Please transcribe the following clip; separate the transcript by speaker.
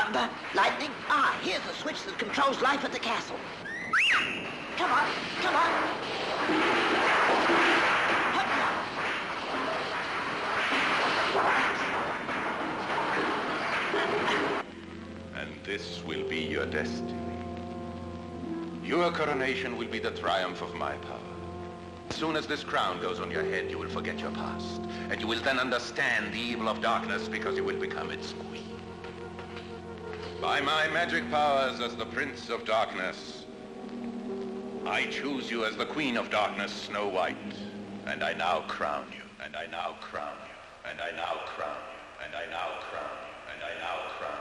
Speaker 1: Thunder, lightning. Ah, here's the switch that controls life at the castle. Come on, come on. Hop
Speaker 2: now. And this will be your destiny. Your coronation will be the triumph of my power. As soon as this crown goes on your head, you will forget your past. And you will then understand the evil of darkness because you will become its queen. By my magic powers as the Prince of Darkness, I choose you as the Queen of Darkness, Snow White. And I now crown you. And I now crown you. And I now crown you. And I now crown you. And I now crown you.